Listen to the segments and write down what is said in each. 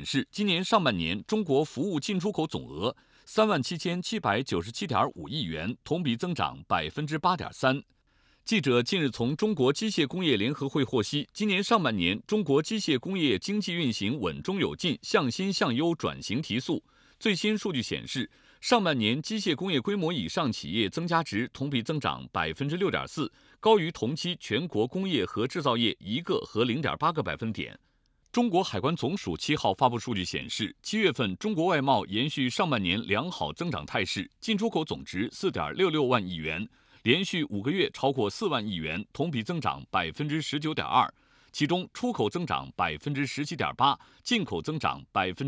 显示，今年上半年中国服务进出口总额37797.5亿元，同比增长8.3%。记者近日从中国机械工业联合会获悉，今年上半年中国机械工业经济运行稳中有进，向新向优，转型提速。最新数据显示，上半年机械工业规模以上企业增加值同比增长6.4%，高于同期全国工业和制造业1个和0.8个百分点。中国海关总署7号发布数据显示，7月份中国外贸延续上半年良好增长态势，进出口总值4.66万亿元，连续5个月超过4万亿元，同比增长19.2%，其中出口增长17.8%，进口增长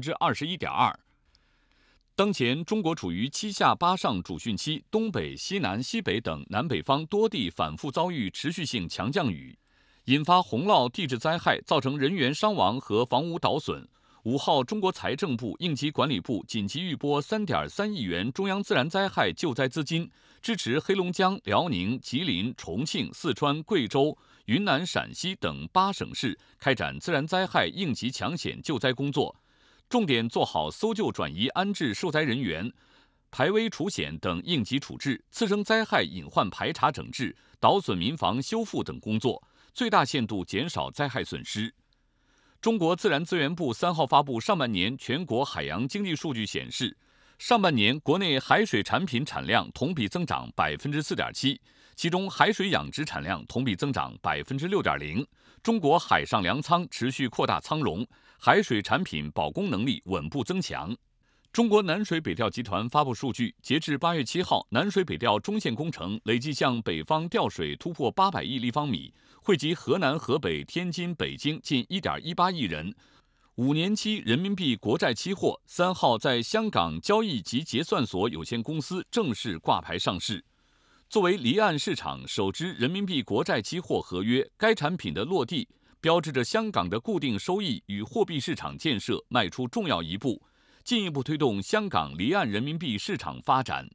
21.2%。当前中国处于7下8上主汛期，东北、西南、西北等南北方多地反复遭遇持续性强降雨，引发洪涝地质灾害，造成人员伤亡和房屋倒损。5号，中国财政部、应急管理部紧急预拨3.3亿元中央自然灾害救灾资金，支持黑龙江、辽宁、吉林、重庆、四川、贵州、云南、陕西等8省市开展自然灾害应急抢险救灾工作，重点做好搜救转移安置受灾人员、排危除险等应急处置、次生灾害隐患排查整治、倒损民房修复等工作，最大限度减少灾害损失。中国自然资源部3号发布上半年全国海洋经济数据显示，上半年国内海水产品产量同比增长4.7%，其中海水养殖产量同比增长6.0%。中国海上粮仓持续扩大仓容，海水产品保供能力稳步增强。中国南水北调集团发布数据，截至8月7号，南水北调中线工程累计向北方调水突破800亿立方米，惠及河南、河北、天津、北京近1.18亿人。5年期人民币国债期货3号在香港交易及结算所有限公司正式挂牌上市。作为离岸市场首支人民币国债期货合约，该产品的落地标志着香港的固定收益与货币市场建设迈出重要一步，进一步推动香港离岸人民币市场发展。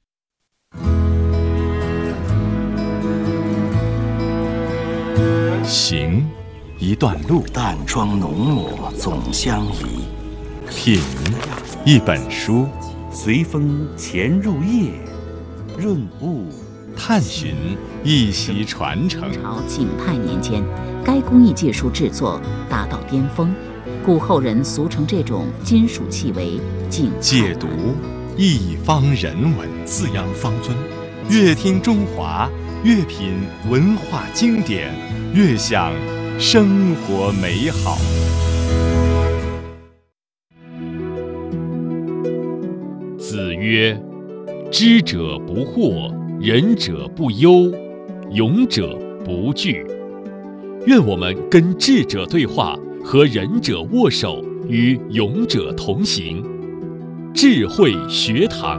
行，一段路； 淡妆浓抹总相宜。 品，一本书； 随风潜入夜，润物探寻一席传承。 朝景泰年间，该工艺技术制作达到巅峰，故后人俗称这种金属器为景泰蓝。 解读一方人文， 滋养方尊。 越听中华，越品文化经典，越享生活美好。子曰：知者不惑，仁者不忧，勇者不惧。愿我们跟智者对话，和仁者握手，与勇者同行。智慧学堂。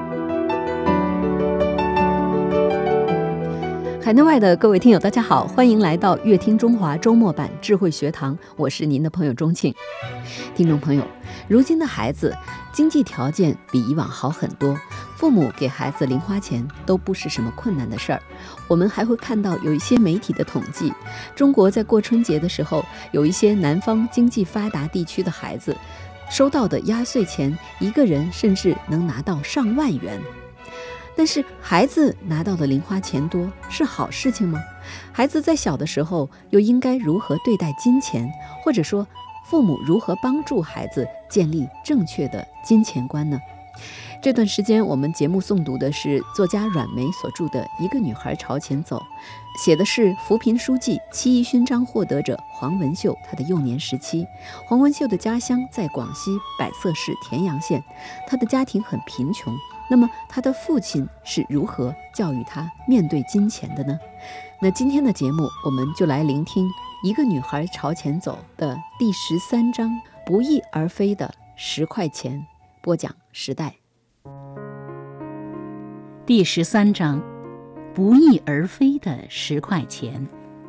海内外的各位听友大家好，欢迎来到乐听中华周末版智慧学堂，我是您的朋友钟庆。听众朋友，如今的孩子经济条件比以往好很多，父母给孩子零花钱都不是什么困难的事儿。我们还会看到有一些媒体的统计，中国在过春节的时候，有一些南方经济发达地区的孩子收到的压岁钱，一个人甚至能拿到上万元。但是孩子拿到的零花钱多是好事情吗？孩子在小的时候又应该如何对待金钱，或者说父母如何帮助孩子建立正确的金钱观呢？这段时间我们节目诵读的是作家阮梅所著的《一个女孩朝前走》，写的是扶贫书记、7·1勋章获得者黄文秀她的幼年时期。黄文秀的家乡在广西百色市田阳县，她的家庭很贫穷，那么她的父亲是如何教育她面对金钱的呢？那今天的节目我们就来聆听《一个女孩朝前走》的第13章不翼而飞的10块钱，播讲时代。 第13章不翼而飞的10块钱。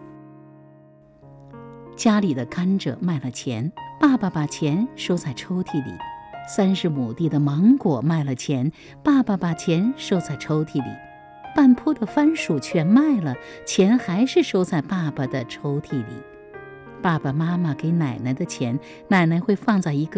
家里的甘蔗卖了钱，爸爸把钱收在抽屉里；30亩地的芒果卖了钱，爸爸把钱收在抽屉里；半坡的番薯全卖了，钱还是收在爸爸的抽屉里。爸爸妈妈给奶奶的钱，奶奶会放在一个